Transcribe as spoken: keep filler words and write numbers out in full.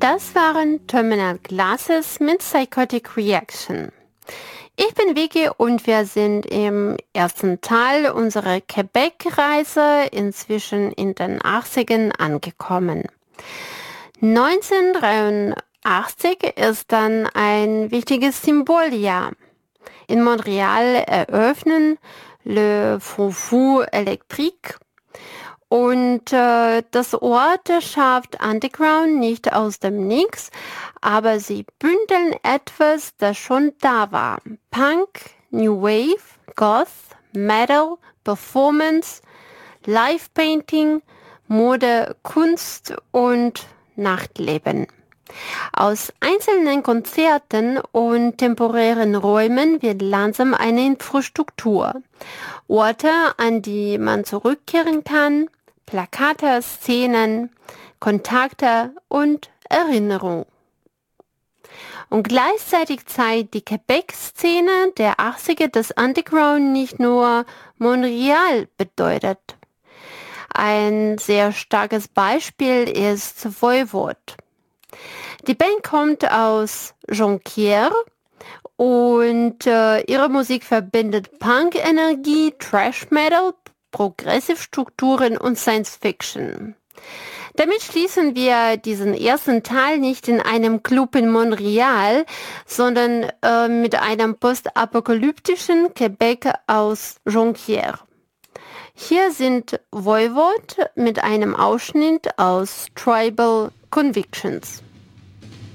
Das waren Terminal Glasses mit Psychotic Reaction. Ich bin Vicky und wir sind im ersten Teil unserer Quebec-Reise inzwischen in den achtzigern angekommen. neunzehnhundertdreiundachtzig ist dann ein wichtiges Symboljahr. In Montreal eröffnen Le Fou-Fou Electrique und äh, das Ort schafft Underground nicht aus dem Nix, aber sie bündeln etwas, das schon da war. Punk, New Wave, Goth, Metal, Performance, Live-Painting, Mode, Kunst und Nachtleben. Aus einzelnen Konzerten und temporären Räumen wird langsam eine Infrastruktur. Orte, an die man zurückkehren kann, Plakate, Szenen, Kontakte und Erinnerung. Und gleichzeitig zeigt die Quebec-Szene der achtziger, dass Underground nicht nur Montreal bedeutet. Ein sehr starkes Beispiel ist Voivod. Die Band kommt aus Jonquière und äh, ihre Musik verbindet Punk-Energie, Thrash-Metal, Progressive-Strukturen und Science-Fiction. Damit schließen wir diesen ersten Teil nicht in einem Club in Montreal, sondern äh, mit einem postapokalyptischen Quebec aus Jonquière. Hier sind Voivod mit einem Ausschnitt aus Tribal Convictions.